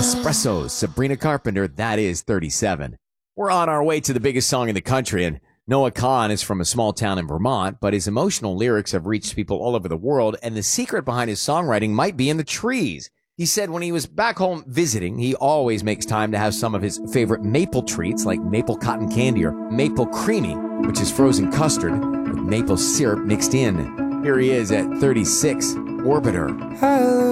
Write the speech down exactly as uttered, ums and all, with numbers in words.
Espressos, Sabrina Carpenter, that is thirty-seven. We're on our way to the biggest song in the country, and Noah Kahan is from a small town in Vermont, but his emotional lyrics have reached people all over the world, and the secret behind his songwriting might be in the trees. He said when he was back home visiting, he always makes time to have some of his favorite maple treats like maple cotton candy or maple creamy, which is frozen custard with maple syrup mixed in. Here he is at thirty-six, Orbiter.